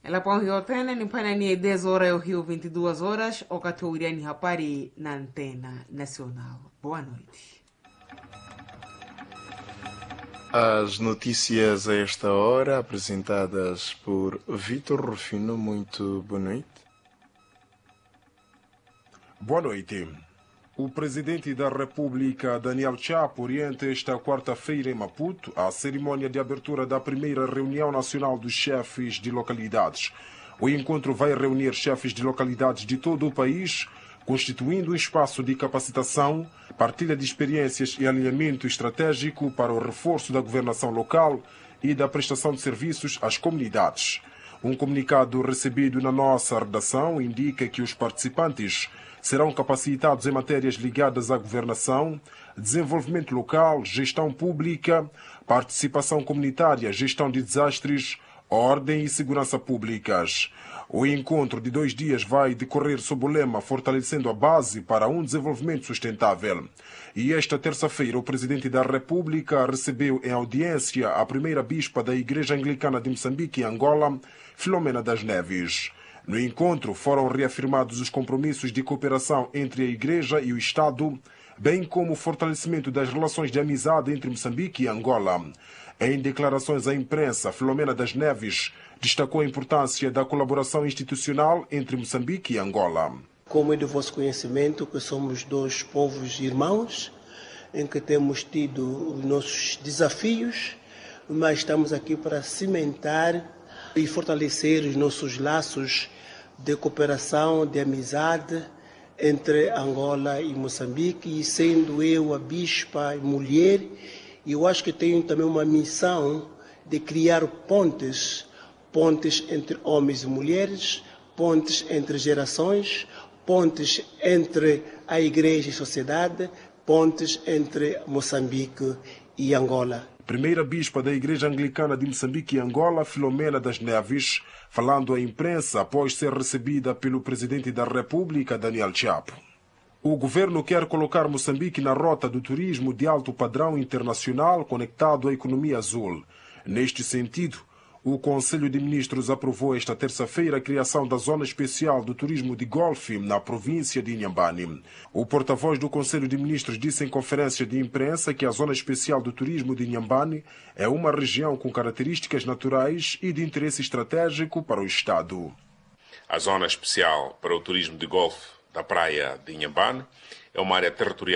Ela põe o Rio Tena, ni pana ni 10 horas, o Rio 22 horas, o categoria ni rapari na Antena Nacional. Boa noite. As notícias a esta hora, apresentadas por Vítor Rufino. Muito boa noite. Boa noite. O presidente da República, Daniel Chapo, orienta esta quarta-feira em Maputo a cerimônia de abertura da primeira reunião nacional dos chefes de localidades. O encontro vai reunir chefes de localidades de todo o país, constituindo um espaço de capacitação, partilha de experiências e alinhamento estratégico para o reforço da governação local e da prestação de serviços às comunidades. Um comunicado recebido na nossa redação indica que os participantes serão capacitados em matérias ligadas à governação, desenvolvimento local, gestão pública, participação comunitária, gestão de desastres, ordem e segurança públicas. O encontro de 2 dias vai decorrer sob o lema Fortalecendo a Base para um Desenvolvimento Sustentável. E esta terça-feira o Presidente da República recebeu em audiência a primeira bispa da Igreja Anglicana de Moçambique e Angola, Filomena das Neves. No encontro foram reafirmados os compromissos de cooperação entre a Igreja e o Estado, bem como o fortalecimento das relações de amizade entre Moçambique e Angola. Em declarações à imprensa, Filomena das Neves destacou a importância da colaboração institucional entre Moçambique e Angola. Como é de vosso conhecimento que somos 2 povos irmãos, em que temos tido os nossos desafios, mas estamos aqui para cimentar e fortalecer os nossos laços de cooperação, de amizade entre Angola e Moçambique, e sendo eu a bispa e mulher, eu acho que tenho também uma missão de criar pontes entre homens e mulheres, pontes entre gerações, pontes entre a igreja e a sociedade, pontes entre Moçambique e Angola. Primeira bispa da Igreja Anglicana de Moçambique e Angola, Filomena das Neves, falando à imprensa após ser recebida pelo Presidente da República, Daniel Chapo. O governo quer colocar Moçambique na rota do turismo de alto padrão internacional conectado à economia azul. Neste sentido, o Conselho de Ministros aprovou esta terça-feira a criação da Zona Especial do Turismo de Golfe na província de Inhambane. O porta-voz do Conselho de Ministros disse em conferência de imprensa que a Zona Especial do Turismo de Inhambane é uma região com características naturais e de interesse estratégico para o Estado. A Zona Especial para o Turismo de Golfe da praia de Inhambane é uma área territorial